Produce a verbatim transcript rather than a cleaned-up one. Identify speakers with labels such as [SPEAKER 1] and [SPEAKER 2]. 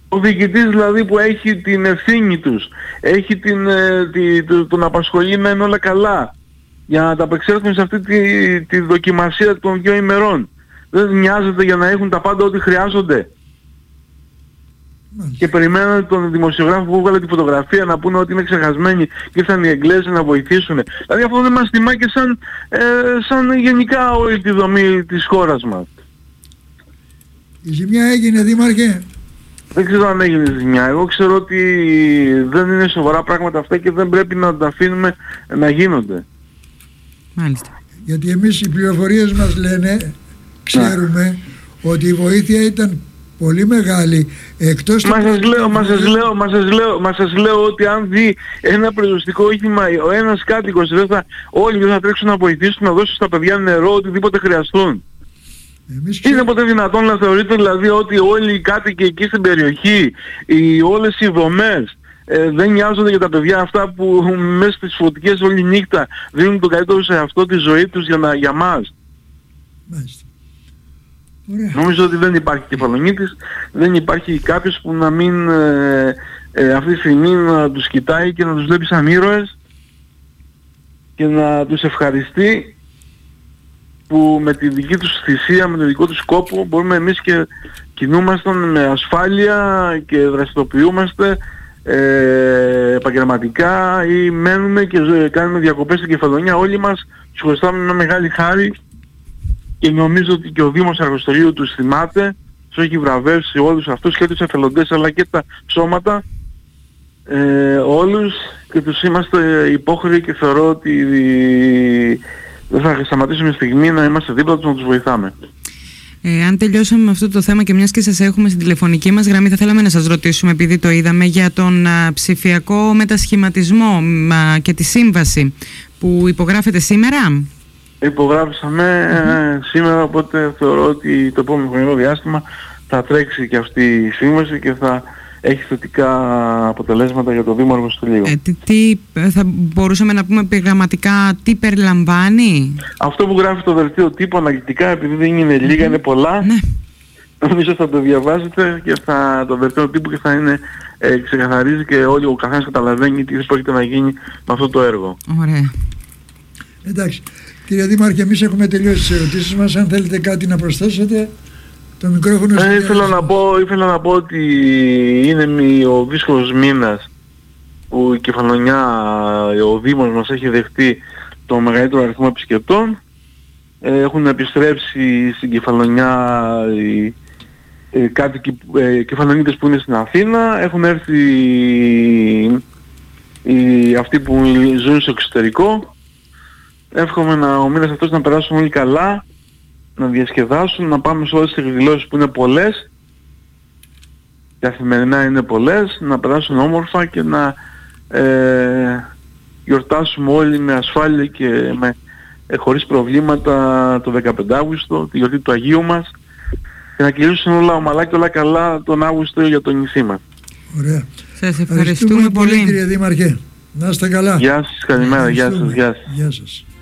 [SPEAKER 1] Ο διοικητής δηλαδή που έχει την ευθύνη τους, έχει την, τη, το, τον απασχολεί να είναι όλα καλά, για να τα απεξέλθουν σε αυτή τη, τη δοκιμασία των δύο ημερών. Δεν νοιάζεται για να έχουν τα πάντα ό,τι χρειάζονται. Και περιμένουν τον δημοσιογράφο που έβγαλε τη φωτογραφία να πούνε ότι είναι ξεχασμένοι και ήρθαν οι Εγγλέζοι να βοηθήσουν. Δηλαδή αυτό δεν μας τιμά και σαν, ε, σαν γενικά όλη τη δομή της χώρας μας.
[SPEAKER 2] Η ζημιά έγινε, Δήμαρχε?
[SPEAKER 1] Δεν ξέρω αν έγινε ζημιά. Εγώ ξέρω ότι δεν είναι σοβαρά πράγματα αυτά και δεν πρέπει να τα αφήνουμε να γίνονται.
[SPEAKER 3] Μάλιστα.
[SPEAKER 2] Γιατί εμείς οι πληροφορίες μας λένε, ξέρουμε, να. ότι η βοήθεια ήταν πολύ μεγάλη, εκτός του...
[SPEAKER 1] Μα σας λέω, μα σας λέω, μα σας λέω, μα σας λέω ότι αν δει ένα περιοριστικό όχημα, ο ένας κάτοικος, δεν θα, όλοι δεν θα τρέξουν να βοηθήσουν, να δώσουν στα παιδιά νερό, οτιδήποτε χρειαστούν. Εμείς είναι ποτέ δυνατόν να θεωρείτε δηλαδή ότι όλοι οι κάτοικοι εκεί στην περιοχή, οι, όλες οι δομές, ε, δεν νοιάζονται για τα παιδιά αυτά που μέσα στις φωτικές όλη νύχτα δίνουν το καλύτερο σε αυτό τη ζωή τους για, να, για μας.
[SPEAKER 2] Μάλιστα.
[SPEAKER 1] Νομίζω ότι δεν υπάρχει Κεφαλονίτης, δεν υπάρχει κάποιος που να μην ε, ε, αυτή τη στιγμή να τους κοιτάει και να τους βλέπει σαν ήρωες και να τους ευχαριστεί που με τη δική τους θυσία, με τον δικό τους κόπο μπορούμε εμείς και κινούμασταν με ασφάλεια και δραστηριοποιούμαστε ε, επαγγελματικά ή μένουμε και κάνουμε διακοπές στην Κεφαλονία. Όλοι μας τους χρωστάμε μια μεγάλη χάρη. Και νομίζω ότι και ο Δήμος Αργοστολίου τους θυμάται, τους έχει βραβεύσει όλους αυτούς και τους εθελοντές αλλά και τα σώματα, ε, όλους, και τους είμαστε υπόχρεοι και θεωρώ ότι δεν θα σταματήσουμε στιγμή να είμαστε δίπλα τους να τους βοηθάμε.
[SPEAKER 3] Ε, αν τελειώσαμε με αυτό το θέμα και μιας και σας έχουμε στην τηλεφωνική μας γραμμή, θα θέλαμε να σας ρωτήσουμε, επειδή το είδαμε, για τον α, ψηφιακό μετασχηματισμό α, και τη σύμβαση που υπογράφεται σήμερα.
[SPEAKER 1] Υπογράψαμε mm-hmm. σήμερα, οπότε θεωρώ ότι το επόμενο χρονικό διάστημα θα τρέξει και αυτή η σύμβαση και θα έχει θετικά αποτελέσματα για το Δήμο Αργοστολίου.
[SPEAKER 3] Ε, τι, τι θα μπορούσαμε να πούμε επιγραμματικά, τι περιλαμβάνει?
[SPEAKER 1] Αυτό που γράφει το δελτίο τύπου αναλυτικά, επειδή δεν είναι λίγα, mm-hmm. είναι πολλά, ναι. Νομίζω θα το διαβάζετε και θα, το δελτίο τύπου και θα είναι ε, ξεκαθαρίζει και όλοι ο καθένας καταλαβαίνει τι πρόκειται να γίνει με αυτό το έργο.
[SPEAKER 3] Ωραία.
[SPEAKER 2] Εντάξει. Κύριε Δήμαρχε, εμείς έχουμε τελειώσει τις ερωτήσεις μας. Αν θέλετε κάτι να προσθέσετε, το μικρόφωνο...
[SPEAKER 1] Ε, ήθελα, να πω, ήθελα να πω ότι είναι ο δύσκολος μήνας που η Κεφαλονιά, ο Δήμος μας έχει δεχτεί το μεγαλύτερο αριθμό επισκεπτών. Ε, έχουν επιστρέψει στην Κεφαλονιά οι ε, κάτοικοι ε, Κεφαλονίτες που είναι στην Αθήνα. Έχουν έρθει οι, αυτοί που ζουν στο εξωτερικό. Εύχομαι να ο μήνας αυτός να περάσουν όλοι καλά, να διασκεδάσουν, να πάμε σε όλες τις εκδηλώσεις που είναι πολλές, καθημερινά είναι πολλές, να περάσουν όμορφα και να ε, γιορτάσουμε όλοι με ασφάλεια και με, ε, χωρίς προβλήματα το δεκαπέντε Αύγουστο, τη γιορτή του Αγίου μας, και να κυλήσουν όλα ομαλά και όλα καλά τον Αύγουστο για το νησί μας.
[SPEAKER 2] Ωραία.
[SPEAKER 3] Σας ευχαριστούμε, ευχαριστούμε πολύ,
[SPEAKER 2] κύριε Δήμαρχε. Να είστε καλά.
[SPEAKER 1] Γεια σας, καλημέρα, γεια σας, γεια σας.
[SPEAKER 2] Γεια σας.